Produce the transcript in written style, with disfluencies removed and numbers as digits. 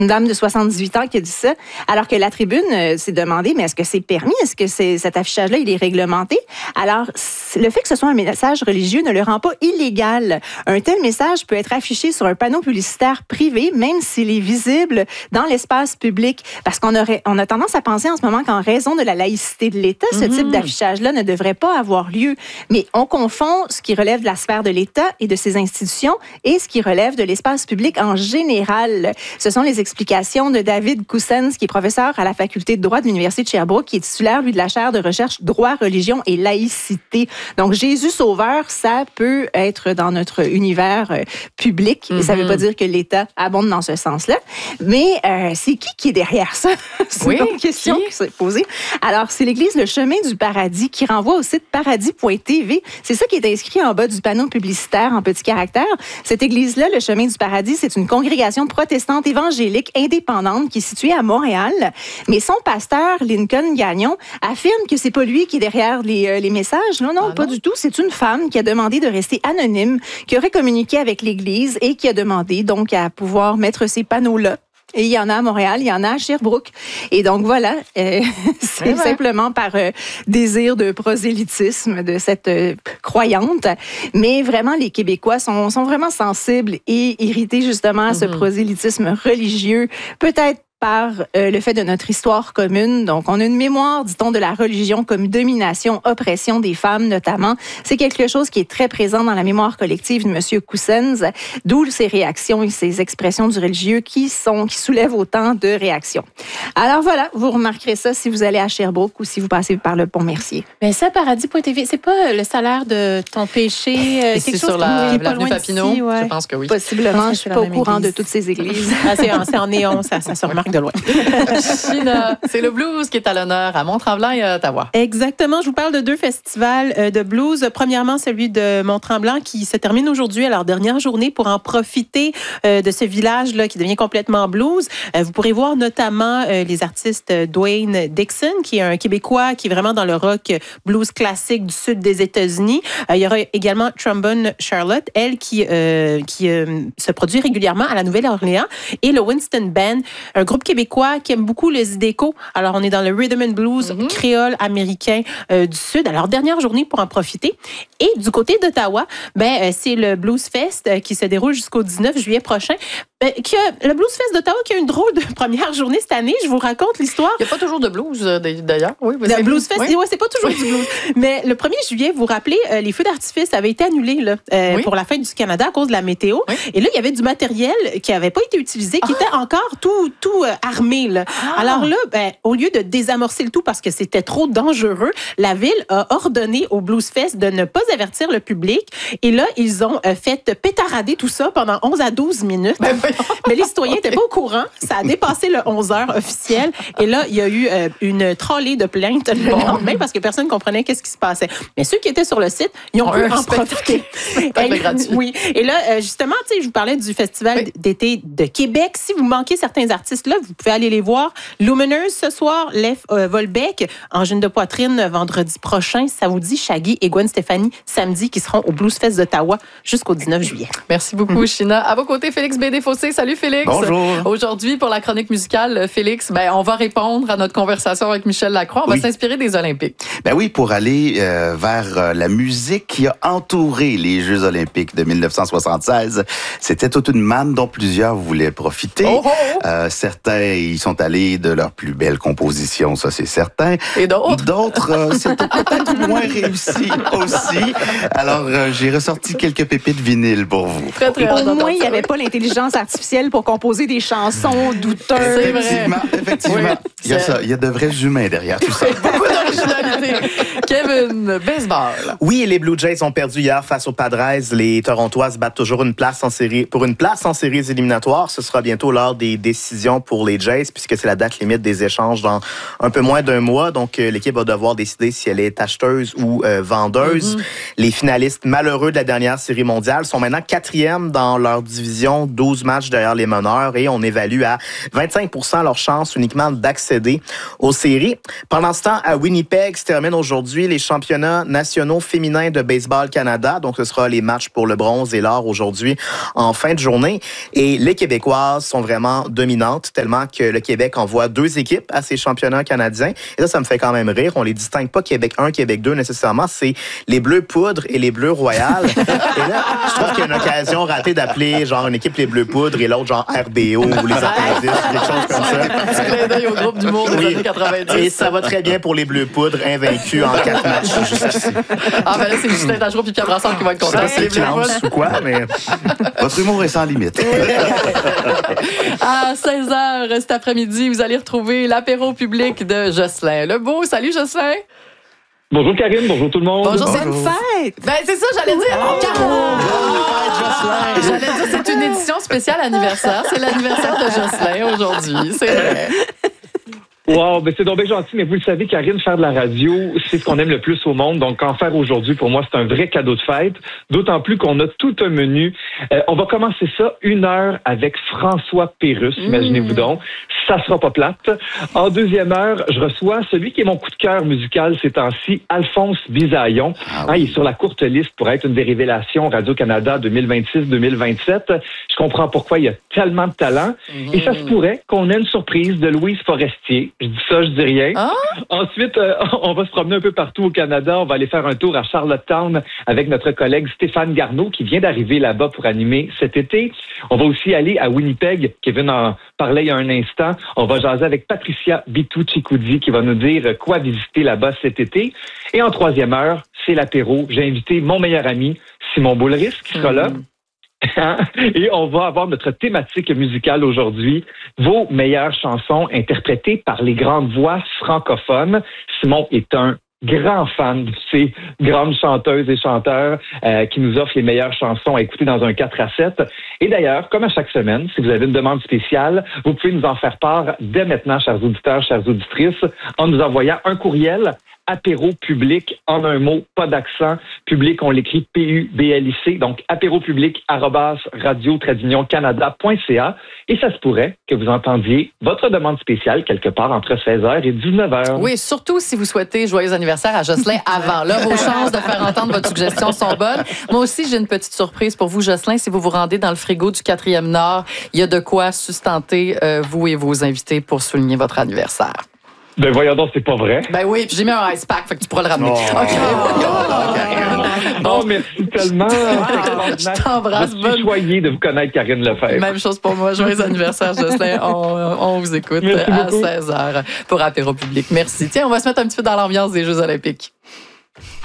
Une dame de 78 ans qui a dit ça, alors que la tribune s'est demandé, mais est-ce que c'est permis? Est-ce que cet affichage-là, il est réglementé? Alors, le fait que ce soit un message religieux ne le rend pas illégal. Un tel message peut être affiché sur un panneau publicitaire privé, même s'il est visible dans l'espace public. Parce qu'on a tendance à penser en ce moment qu'en raison de la laïcité de l'État, ce type d'affichage-là ne devrait pas avoir lieu. Mais on confond ce qui relève de la sphère de l'État et de ses institutions et ce qui relève de l'espace public en général. Ce sont les explications de David Coussens, qui est professeur à la faculté de droit de l'Université de Sherbrooke, qui est titulaire, lui, de la chaire de recherche droit, religion et laïcité. Donc, Jésus sauveur, ça peut être dans notre univers public. Et ça ne veut pas dire que l'État abonde dans ce sens-là. Mais c'est qui est derrière ça? C'est une question qui s'est posée. Alors, c'est l'église Le Chemin du Paradis qui renvoie au site paradis.tv. C'est ça qui est inscrit en bas du panneau publicitaire en petits caractères. Cette église-là, Le Chemin du Paradis, c'est une congrégation protestante évangélique indépendante qui est située à Montréal. Mais son pasteur, Lincoln Gagnon, affirme que c'est pas lui qui est derrière les messages. Non, pas du tout. C'est une femme qui a demandé de rester anonyme, qui aurait communiqué avec l'église et qui a demandé donc à pouvoir mettre ces panneaux-là. Et il y en a à Montréal, il y en a à Sherbrooke. Et donc voilà, c'est simplement par désir de prosélytisme de cette croyante. Mais vraiment, les Québécois sont vraiment sensibles et irrités justement à ce prosélytisme religieux. Peut-être par le fait de notre histoire commune. Donc, on a une mémoire, dit-on, de la religion comme domination, oppression des femmes notamment. C'est quelque chose qui est très présent dans la mémoire collective de M. Coussens, d'où ces réactions et ces expressions du religieux qui soulèvent autant de réactions. Alors voilà, vous remarquerez ça si vous allez à Sherbrooke ou si vous passez par le Pont-Mercier. Mais ça, paradis.tv, c'est pas le salaire de ton péché? C'est sur l'avenue Papineau, je pense que oui. Possiblement, je ne suis pas au courant de toutes ces églises. C'est en néon, ça se remarque de loin. China, c'est le blues qui est à l'honneur à Mont-Tremblant et à Ottawa. Exactement. Je vous parle de 2 festivals de blues. Premièrement, celui de Mont-Tremblant qui se termine aujourd'hui à leur dernière journée pour en profiter de ce village-là qui devient complètement blues. Vous pourrez voir notamment les artistes Dwayne Dixon, qui est un Québécois qui est vraiment dans le rock blues classique du sud des États-Unis. Il y aura également Trombone Charlotte, elle qui se produit régulièrement à la Nouvelle-Orléans, et le Winston Band, un groupe québécois qui aime beaucoup le Zydeco. Alors, on est dans le rhythm and blues créole américain du Sud. Alors, dernière journée pour en profiter. Et du côté d'Ottawa, c'est le Blues Fest qui se déroule jusqu'au 19 juillet prochain. Le Blues Fest d'Ottawa qui a une drôle de première journée cette année. Je vous raconte l'histoire. Il n'y a pas toujours de blues, d'ailleurs. Oui, le Blues Fest, c'est pas toujours du blues. Mais le 1er juillet, vous vous rappelez, les feux d'artifice avaient été annulés pour la fête du Canada à cause de la météo. Oui. Et là, il y avait du matériel qui n'avait pas été utilisé, qui était encore tout armé. Là. Alors là, au lieu de désamorcer le tout parce que c'était trop dangereux, la ville a ordonné au Blues Fest de ne pas avertir le public. Et là, ils ont fait pétarader tout ça pendant 11 à 12 minutes. Mais les citoyens n'étaient pas au courant. Ça a dépassé le 11h officiel. Et là, il y a eu une trolley de plaintes le lendemain parce que personne ne comprenait qu'est-ce qui se passait. Mais ceux qui étaient sur le site, ils ont pu en profiter. Oui. Et là, justement, je vous parlais du Festival d'été de Québec. Si vous manquez certains artistes-là, vous pouvez aller les voir. Lumineuse ce soir, Lef Volbeck, Angine de poitrine vendredi prochain. Ça vous dit Shaggy et Gwen Stefani samedi qui seront au Blues Fest d'Ottawa jusqu'au 19 juillet. Merci beaucoup, China. À vos côtés, Félix Bédé-Fossé. Salut Félix. Bonjour. Aujourd'hui, pour la chronique musicale, Félix, on va répondre à notre conversation avec Michel Lacroix. On va s'inspirer des Olympiques. Oui, pour aller vers la musique qui a entouré les Jeux Olympiques de 1976. C'était toute une manne dont plusieurs voulaient profiter. Certains, ils sont allés de leur plus belle composition, ça c'est certain. Et d'autres? D'autres, c'était peut-être moins réussi aussi. Alors, j'ai ressorti quelques pépites vinyles pour vous. Très, très Au moins, il n'y avait pas l'intelligence artificielle pour composer des chansons douteuses. Effectivement. Oui, Il y a de vrais humains derrière tout ça. Beaucoup d'originalité. Kevin, baseball. Oui, les Blue Jays ont perdu hier face aux Padres. Les Torontois se battent toujours pour une place en séries éliminatoires. Ce sera bientôt lors des décisions pour pour les Jays puisque c'est la date limite des échanges dans un peu moins d'un mois. Donc, l'équipe va devoir décider si elle est acheteuse ou vendeuse. Les finalistes malheureux de la dernière série mondiale sont maintenant 4e dans leur division, 12 matchs derrière les meneurs et on évalue à 25% leur chance uniquement d'accéder aux séries. Pendant ce temps, à Winnipeg se terminent aujourd'hui les championnats nationaux féminins de baseball Canada. Donc, ce sera les matchs pour le bronze et l'or aujourd'hui en fin de journée. Et les Québécoises sont vraiment dominantes, tellement que le Québec envoie 2 équipes à ces championnats canadiens. Et ça me fait quand même rire. On les distingue pas Québec 1, Québec 2 nécessairement. C'est les Bleus poudre et les Bleus royales. Et là, je trouve qu'il y a une occasion ratée d'appeler genre une équipe les Bleus poudre et l'autre genre RBO ou les Appendices, quelque chose comme ça. Petit clin d'œil au groupe d'humour des années 90. Et ça va très bien pour les Bleus poudre, invaincus en 4 matchs jusqu'ici. Ah ben là, c'est Justin Tachereau puis Pierre Brassard qui vont être contents. C'est chance ou quoi, mais... Votre humour est sans limite. À 16h cet après-midi, vous allez retrouver l'apéro public de Jocelyn Lebeau. Salut Jocelyn. Bonjour Karine, bonjour tout le monde. Bonjour, Bonne fête! Ben c'est ça, j'allais dire. J'allais dire, c'est une édition spéciale anniversaire. C'est l'anniversaire de Jocelyn aujourd'hui, c'est vrai. Wow, ben c'est donc bien gentil, mais vous le savez, Karine, faire de la radio, c'est ce qu'on aime le plus au monde. Donc, en faire aujourd'hui, pour moi, c'est un vrai cadeau de fête. D'autant plus qu'on a tout un menu. On va commencer ça 1 heure avec François Pérusse, imaginez-vous donc. Ça sera pas plate. En deuxième heure, je reçois celui qui est mon coup de cœur musical ces temps-ci, Alphonse Bisaillon. Il est sur la courte liste pour être une des révélations Radio-Canada 2026-2027. Je comprends pourquoi il y a tellement de talent. Et ça se pourrait qu'on ait une surprise de Louise Forestier. Je dis ça, je dis rien. Ah? Ensuite, on va se promener un peu partout au Canada. On va aller faire un tour à Charlottetown avec notre collègue Stéphane Garneau qui vient d'arriver là-bas pour animer cet été. On va aussi aller à Winnipeg. Kevin en parlait il y a un instant. On va jaser avec Patricia Bitou-Chicoudi qui va nous dire quoi visiter là-bas cet été. Et en troisième heure, c'est l'apéro. J'ai invité mon meilleur ami, Simon Boulris, qui sera là. Et on va avoir notre thématique musicale aujourd'hui, vos meilleures chansons interprétées par les grandes voix francophones. Simon est un grand fan de ces grandes chanteuses et chanteurs qui nous offrent les meilleures chansons à écouter dans un 4-7. Et d'ailleurs, comme à chaque semaine, si vous avez une demande spéciale, vous pouvez nous en faire part dès maintenant, chers auditeurs, chères auditrices, en nous envoyant un courriel apéro public, en un mot, pas d'accent. Public, on l'écrit P-U-B-L-I-C. Donc, apéropublic@radio-canada.ca. Et ça se pourrait que vous entendiez votre demande spéciale quelque part entre 16h et 19h. Oui, surtout si vous souhaitez joyeux anniversaire à Jocelyn avant. Là, vos chances de faire entendre votre suggestion sont bonnes. Moi aussi, j'ai une petite surprise pour vous, Jocelyn. Si vous vous rendez dans le frigo du 4e Nord, il y a de quoi sustenter vous et vos invités pour souligner votre anniversaire. Ben voyons donc, c'est pas vrai. Ben oui, puis j'ai mis un ice pack, fait que tu pourras le ramener. Oh, merci tellement. Je t'embrasse. Je suis choyée de vous connaître, Karine Lefebvre. Même chose pour moi. Joyeux anniversaire, Jocelyn. On vous écoute à 16h pour Apéro Public. Merci. Tiens, on va se mettre un petit peu dans l'ambiance des Jeux olympiques.